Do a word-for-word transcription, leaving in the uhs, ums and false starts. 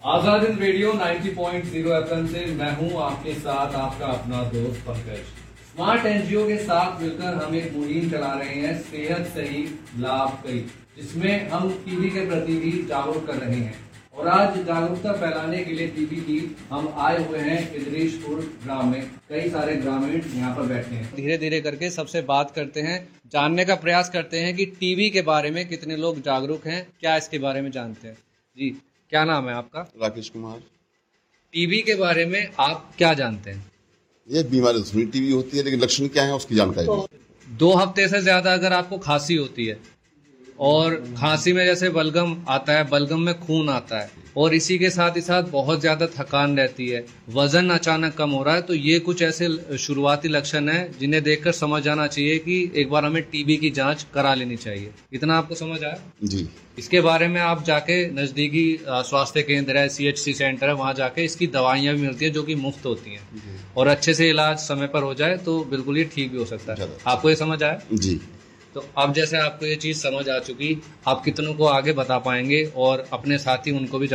Azad Hind radio नब्बे point शून्य FM से मैं हूं आपके साथ आपका अपना दोस्त पंकज। स्मार्ट एनजीओ के साथ मिलकर हम एक मुहिम चला रहे हैं, सेहत सही लाभ कई, जिसमें हम टीबी के प्रति भी जागरूक कर रहे हैं। और आज जागरूकता फैलाने के लिए टीबी की हम आए हुए हैं इदरीशपुर ग्राम में। कई सारे ग्रामीण यहाँ पर बैठे हैं। धीरे धीरे करके सबसे बात करते हैं, जानने का प्रयास करते हैं कि टीबी के बारे में कितने लोग जागरूक हैं, क्या इसके बारे में जानते हैं। जी, क्या नाम है आपका? राकेश कुमार। टीबी के बारे में आप क्या जानते हैं? ये बीमारी दुश्मनी टीबी होती है, लेकिन लक्षण क्या है उसकी जानकारी नहीं। दो हफ्ते से ज्यादा अगर आपको खांसी होती है और खांसी में जैसे बलगम आता है, बलगम में खून आता है और इसी के साथ ही साथ बहुत ज्यादा थकान रहती है, वजन अचानक कम हो रहा है, तो ये कुछ ऐसे शुरुआती लक्षण हैं जिन्हें देखकर समझ जाना चाहिए कि एक बार हमें टीबी की जांच करा लेनी चाहिए। इतना आपको समझ आया? जी। इसके बारे में आप जाके नजदीकी स्वास्थ्य केंद्र है, सीएचसी सेंटर है, वहां जाके इसकी दवाइयां भी मिलती है जो कि मुफ्त होती हैं और अच्छे से इलाज समय पर हो जाए तो बिल्कुल ये ठीक भी हो सकता है। आपको ये समझ आया? जी। तो अब जैसे आपको ये चीज समझ आ चुकी, आप कितनों को आगे बता पाएंगे और अपने साथी उनको भी